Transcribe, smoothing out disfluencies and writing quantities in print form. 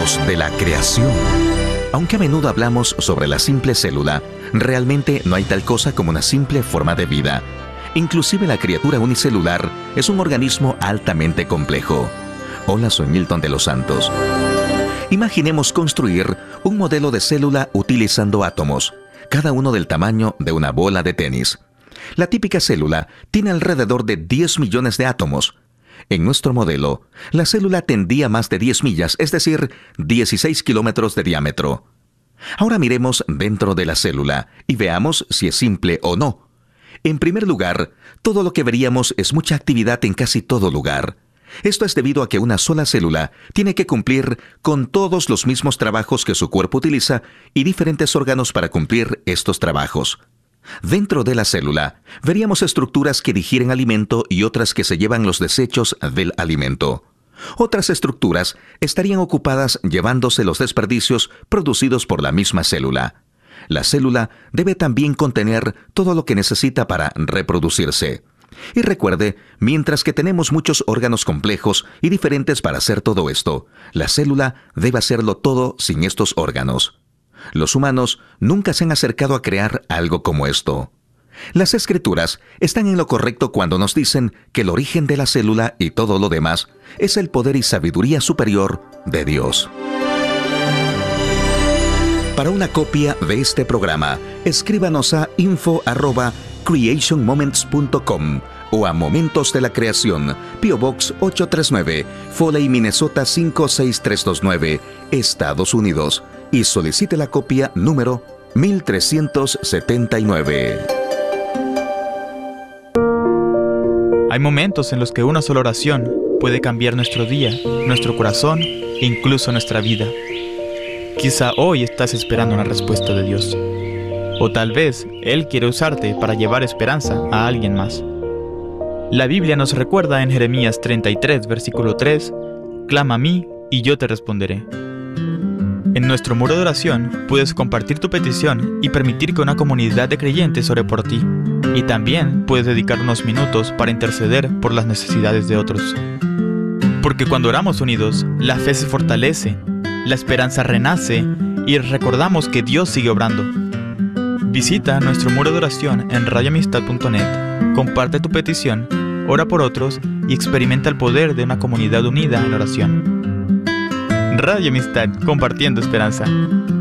Momentos de la creación. Aunque a menudo hablamos sobre la simple célula, realmente no hay tal cosa como una simple forma de vida. Inclusive la criatura unicelular es un organismo altamente complejo. Hola, soy Milton de los Santos. Imaginemos construir un modelo de célula utilizando átomos, cada uno del tamaño de una bola de tenis. La típica célula tiene alrededor de 10 millones de átomos. En nuestro modelo, la célula tendría más de 10 millas, es decir, 16 kilómetros de diámetro. Ahora miremos dentro de la célula y veamos si es simple o no. En primer lugar, todo lo que veríamos es mucha actividad en casi todo lugar. Esto es debido a que una sola célula tiene que cumplir con todos los mismos trabajos que su cuerpo utiliza y diferentes órganos para cumplir estos trabajos. Dentro de la célula, veríamos estructuras que digieren alimento y otras que se llevan los desechos del alimento. Otras estructuras estarían ocupadas llevándose los desperdicios producidos por la misma célula. La célula debe también contener todo lo que necesita para reproducirse. Y recuerde, mientras que tenemos muchos órganos complejos y diferentes para hacer todo esto, la célula debe hacerlo todo sin estos órganos. Los humanos nunca se han acercado a crear algo como esto. Las Escrituras están en lo correcto cuando nos dicen que el origen de la célula y todo lo demás es el poder y sabiduría superior de Dios. Para una copia de este programa, escríbanos a info@creationmoments.com o a Momentos de la Creación, P.O. Box 839, Foley, Minnesota 56329, Estados Unidos, y solicite la copia número 1379. Hay momentos en los que una sola oración puede cambiar nuestro día, nuestro corazón e incluso nuestra vida. Quizá hoy estás esperando una respuesta de Dios. O tal vez Él quiere usarte para llevar esperanza a alguien más. La Biblia nos recuerda en Jeremías 33, versículo 3, «Clama a mí y yo te responderé». En nuestro muro de oración puedes compartir tu petición y permitir que una comunidad de creyentes ore por ti. Y también puedes dedicar unos minutos para interceder por las necesidades de otros. Porque cuando oramos unidos, la fe se fortalece, la esperanza renace y recordamos que Dios sigue obrando. Visita nuestro muro de oración en radioamistad.net, comparte tu petición, ora por otros y experimenta el poder de una comunidad unida en oración. Radio Amistad, compartiendo esperanza.